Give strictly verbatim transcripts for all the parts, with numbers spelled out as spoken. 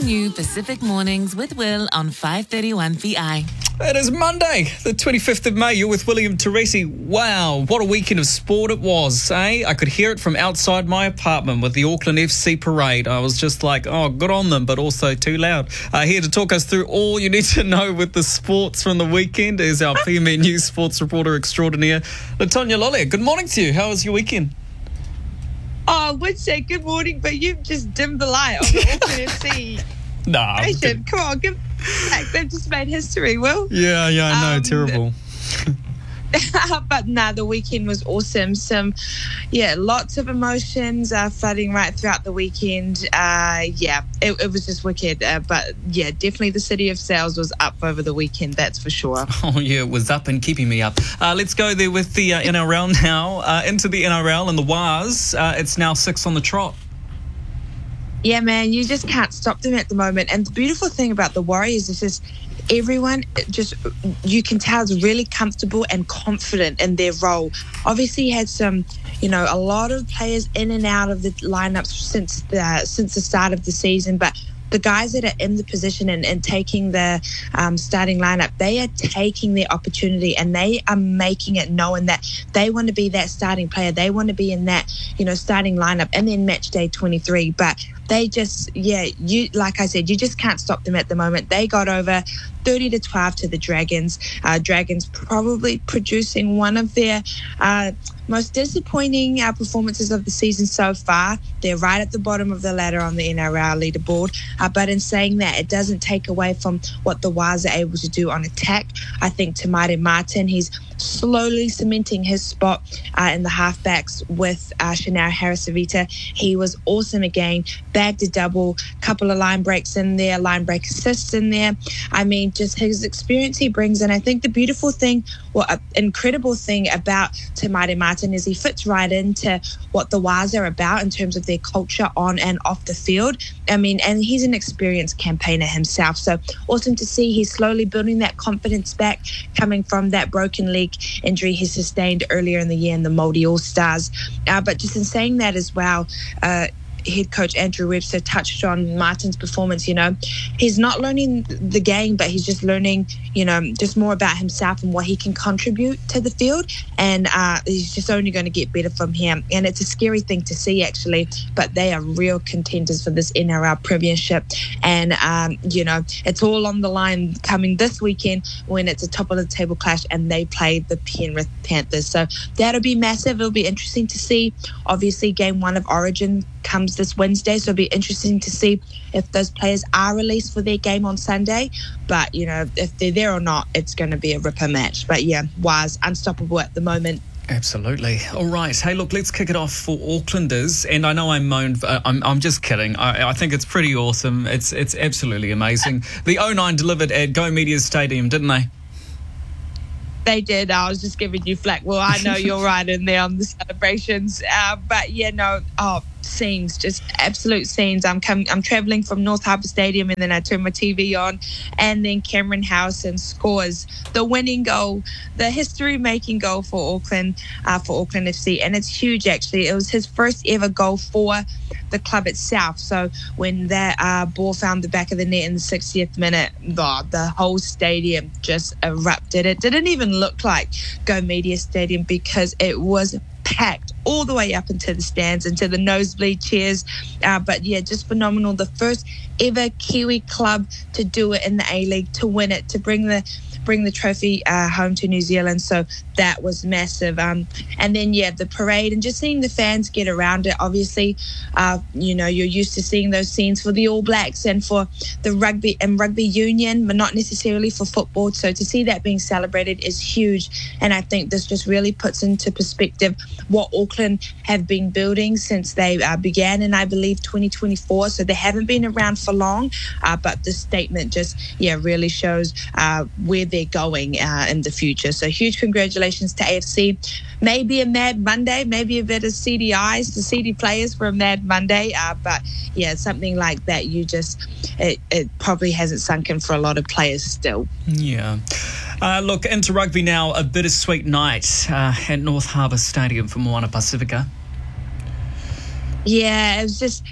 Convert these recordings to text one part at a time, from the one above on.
new Pacific Mornings with Will on five thirty-one V I. It is Monday, the twenty-fifth of May. You're with William Teresi. Wow, what a weekend of sport it was, eh? I could hear it from outside my apartment with the Auckland F C parade. I was just like, oh, good on them, but also too loud. Uh, here to talk us through all you need to know with the sports from the weekend is our P M N News sports reporter extraordinaire, Latonya Lolley. Good morning to you. How was your weekend? Oh, I would say good morning, but you've just dimmed the light on the Auckland F C. Nah. Nation. Come on, give back. They've just made history, Will. Yeah, yeah, I know. Um, Terrible. But nah, the weekend was awesome. Some, yeah, lots of emotions uh, flooding right throughout the weekend. Uh, yeah, it, it was just wicked. Uh, but yeah, definitely the City of Sails was up over the weekend, that's for sure. Oh, yeah, it was up and keeping me up. Uh, let's go there with the uh, N R L now. Uh, into the N R L and the Waz. Uh, it's now six on the trot. Yeah, man, you just can't stop them at the moment. And the beautiful thing about the Warriors is just everyone just, you can tell, is really comfortable and confident in their role. Obviously had some, you know, a lot of players in and out of the lineups since the since the start of the season, but the guys that are in the position and, and taking the um, starting lineup, they are taking their opportunity and they are making it knowing that they want to be that starting player. They want to be in that, you know, starting lineup and then match day twenty-three. But they just, yeah, you like I said, you just can't stop them at the moment. They got over thirty to twelve to the Dragons. Uh, Dragons probably producing one of their uh, most disappointing uh, performances of the season so far. They're right at the bottom of the ladder on the N R L leaderboard. Uh, but in saying that, it doesn't take away from what the Waz are able to do on attack. I think Te Maire Martin, he's slowly cementing his spot uh, in the halfbacks with uh, Shannara Harris-Avita. He was awesome again, bagged a double, couple of line breaks in there, line break assists in there. I mean, just his experience he brings in. I think the beautiful thing, well, uh, incredible thing about Te Maire Martin is he fits right into what the Waz are about in terms of their culture on and off the field. I mean, and he's an experienced campaigner himself. So awesome to see he's slowly building that confidence back, coming from that broken leg injury he sustained earlier in the year in the Māori All-Stars. Uh, but just in saying that as well, uh, head coach Andrew Webster touched on Martin's performance. You know, he's not learning the game, but he's just learning, you know, just more about himself and what he can contribute to the field. And uh, he's just only going to get better from here. And it's a scary thing to see, actually, but they are real contenders for this N R L Premiership. And, um, you know, it's all on the line coming this weekend when it's a top of the table clash and they play the Penrith Panthers. So that'll be massive. It'll be interesting to see. Obviously, game one of Origin comes this Wednesday, so it'll be interesting to see if those players are released for their game on Sunday. But, you know, if they're there or not, it's going to be a ripper match. But yeah, Waz unstoppable at the moment. Absolutely. All right. Hey, look, let's kick it off for Aucklanders. And I know I moaned. Uh, I'm, I'm just kidding. I, I think it's pretty awesome. It's it's absolutely amazing. The oh nine delivered at Go Media Stadium, didn't they? They did. I was just giving you flack. Well, I know you're right in there on the celebrations. Uh, but yeah, no, oh, scenes, just absolute scenes. I'm coming, I'm traveling from North Harbour Stadium, and then I turn my T V on, and then Cameron Howson scores the winning goal, the history-making goal for Auckland, uh, for Auckland F C, and it's huge. Actually, it was his first ever goal for the club itself. So when that uh, ball found the back of the net in the sixtieth minute, oh, the whole stadium just erupted. It didn't even look like Go Media Stadium because it was packed all the way up into the stands, into the nosebleed chairs. Uh, but yeah, just phenomenal. The first ever Kiwi club to do it in the A-League, to win it, to bring the bring the trophy uh, home to New Zealand. So that was massive. Um, and then, yeah, the parade and just seeing the fans get around it. Obviously, uh, you know, you're used to seeing those scenes for the All Blacks and for the rugby and rugby union, but not necessarily for football. So to see that being celebrated is huge. And I think this just really puts into perspective what Auckland have been building since they uh, began in, I believe, twenty twenty-four. So they haven't been around for long, uh, but this statement just, yeah, really shows uh, where they're going uh, in the future. So huge congratulations to A F C. Maybe a mad Monday, maybe a bit of C D Is, the C D players for a mad Monday. Uh, but yeah, something like that, you just, it, it probably hasn't sunk in for a lot of players still. Yeah. Uh, look, into rugby now, a bittersweet night uh, at North Harbour Stadium for Moana Pacifica. Yeah, it was just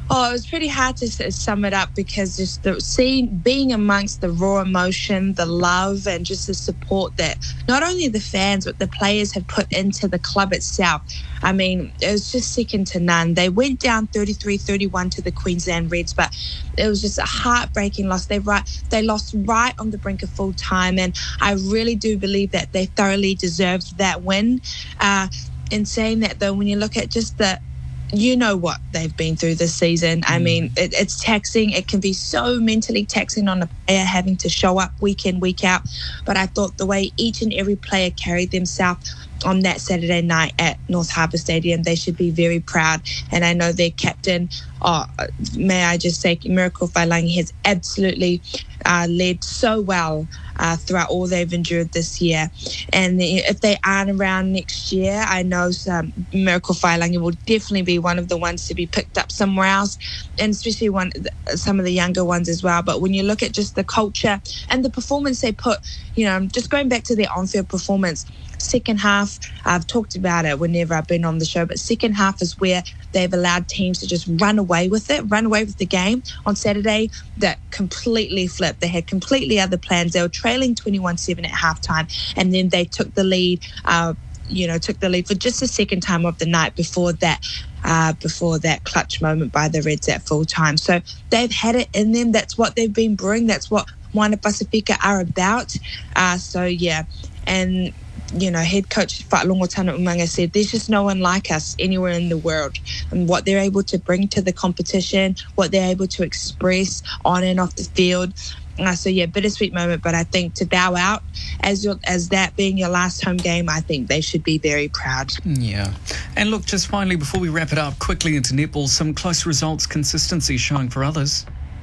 Oh, it was pretty hard to s- sum it up because just the seeing, being amongst the raw emotion, the love, and just the support that not only the fans but the players have put into the club itself. I mean, it was just second to none. They went down thirty-three thirty-one to the Queensland Reds, but it was just a heartbreaking loss. They right, they lost right on the brink of full time, and I really do believe that they thoroughly deserved that win. Uh, in saying that, though, when you look at just the you know what they've been through this season. I mean, it, it's taxing. It can be so mentally taxing on a player having to show up week in, week out. But I thought the way each and every player carried themselves on that Saturday night at North Harbour Stadium, they should be very proud. And I know their captain, oh, may I just say, Miracle Wailangi has absolutely uh, led so well uh, throughout all they've endured this year. And if they aren't around next year, I know some, Miracle Wailangi will definitely be one of the ones to be picked up somewhere else, and especially one some of the younger ones as well. But when you look at just the culture and the performance they put, you know, just going back to their on-field performance, second half, I've talked about it whenever I've been on the show, but second half is where they've allowed teams to just run away with it, run away with the game. On Saturday, that completely flipped. They had completely other plans. They were trailing twenty-one seven at halftime, and then they took the lead, uh, you know, took the lead for just the second time of the night before that, uh, before that clutch moment by the Reds at full time. So they've had it in them. That's what they've been brewing. That's what Moana Pasifika are about. Uh, so, yeah, and you know, head coach Whaalongo Tana Umanga said, there's just no one like us anywhere in the world. And what they're able to bring to the competition, what they're able to express on and off the field. Uh, so, yeah, bittersweet moment. But I think to bow out as your, as that being your last home game, I think they should be very proud. Yeah. And look, just finally, before we wrap it up, quickly into netball, some close results, consistency showing for others.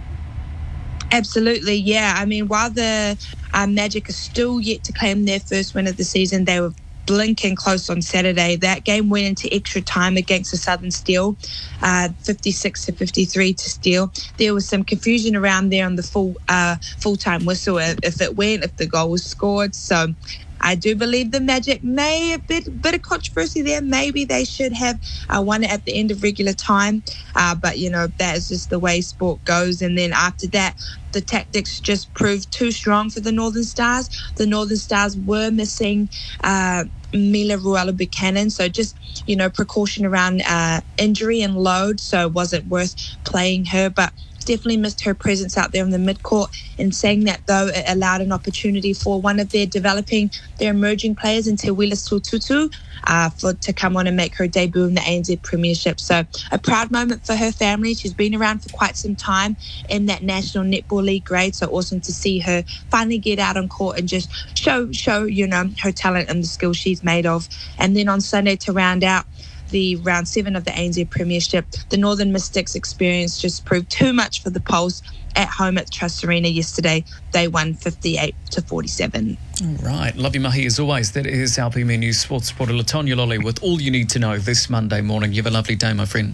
Absolutely, yeah. I mean, while the uh, Magic are still yet to claim their first win of the season, they were blinking close on Saturday. That game went into extra time against the Southern Steel, uh, fifty-six to fifty-three to Steel. There was some confusion around there on the full uh, full-time whistle, if it went, if the goal was scored. So I do believe the Magic may a bit bit of controversy there. Maybe they should have uh, won it at the end of regular time, uh, but you know that is just the way sport goes. And then after that, the tactics just proved too strong for the Northern Stars. The Northern Stars were missing uh, Mila Ruela Buchanan, so just you know precaution around uh, injury and load. So it wasn't worth playing her, but definitely missed her presence out there in the midcourt. In saying that, though, it allowed an opportunity for one of their developing, their emerging players into Willa Tutu uh, for to come on and make her debut in the A N Z Premiership. So a proud moment for her family. She's been around for quite some time in that National Netball League grade. So awesome to see her finally get out on court and just show, show you know, her talent and the skills she's made of. And then on Sunday to round out the round seven of the A N Z Premiership, the Northern Mystics experience just proved too much for the Pulse at home at Trust Arena yesterday. They won fifty-eight to forty-seven. All right. Love you, Mahi, as always. That is our P M News sports reporter, Latonya Lolly, with all you need to know this Monday morning. You have a lovely day, my friend.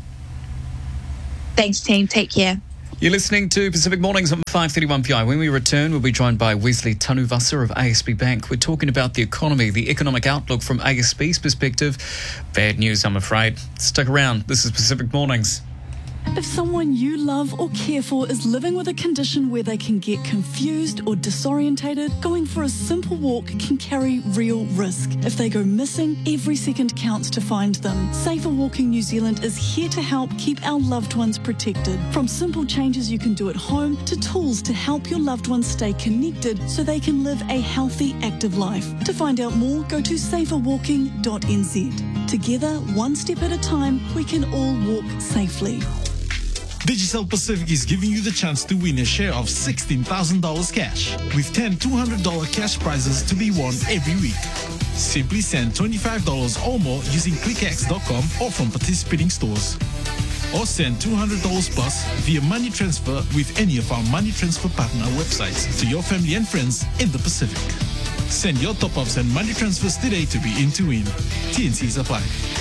Thanks, team. Take care. You're listening to Pacific Mornings on five thirty-one P I. When we return, we'll be joined by Wesley Tanuvasa of A S B Bank. We're talking about the economy, the economic outlook from A S B's perspective. Bad news, I'm afraid. Stick around. This is Pacific Mornings. If someone you love or care for is living with a condition where they can get confused or disorientated, going for a simple walk can carry real risk. If they go missing, every second counts to find them. Safer Walking New Zealand is here to help keep our loved ones protected. From simple changes you can do at home to tools to help your loved ones stay connected so they can live a healthy, active life. To find out more, go to safer walking dot n z. Together, one step at a time, we can all walk safely. Digicel Pacific is giving you the chance to win a share of sixteen thousand dollars cash, with ten two hundred dollars cash prizes to be won every week. Simply send twenty-five dollars or more using click x dot com or from participating stores. Or send two hundred dollars plus via money transfer with any of our money transfer partner websites to your family and friends in the Pacific. Send your top-ups and money transfers today to be in to win. T N Cs apply.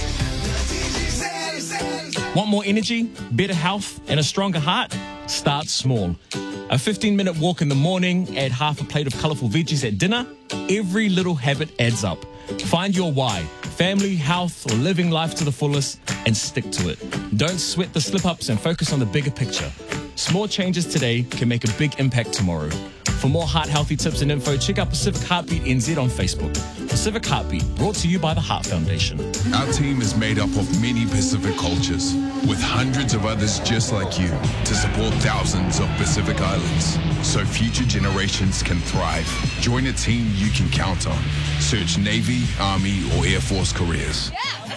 Want more energy, better health, and a stronger heart? Start small. A fifteen-minute walk in the morning, add half a plate of colourful veggies at dinner. Every little habit adds up. Find your why. family, health, or living life to the fullest, and stick to it. Don't sweat the slip-ups and focus on the bigger picture. Small changes today can make a big impact tomorrow. For more heart-healthy tips and info, check out Pacific Heartbeat N Z on Facebook. Pacific Heartbeat, brought to you by the Heart Foundation. Our team is made up of many Pacific cultures, with hundreds of others just like you, to support thousands of Pacific Islands, so future generations can thrive. Join a team you can count on. Search Navy, Army, or Air Force careers.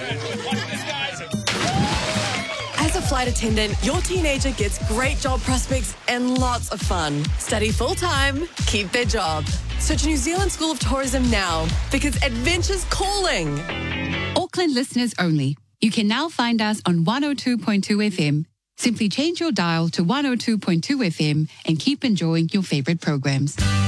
As a flight attendant, your teenager gets great job prospects and lots of fun. Study full-time, keep their job. Search New Zealand School of Tourism now, because adventure's calling. Auckland listeners only. You can now find us on one oh two point two F M. Simply change your dial to one oh two point two F M and keep enjoying your favourite programs.